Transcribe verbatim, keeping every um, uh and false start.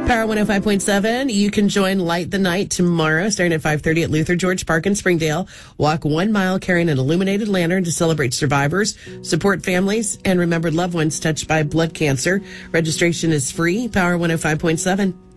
Power one oh five point seven. You can join Light the Night tomorrow, starting at five thirty at Luther George Park in Springdale. Walk one mile carrying an illuminated lantern to celebrate survivors, support families, and remember loved ones touched by blood cancer. Registration is free. Power one oh five point seven.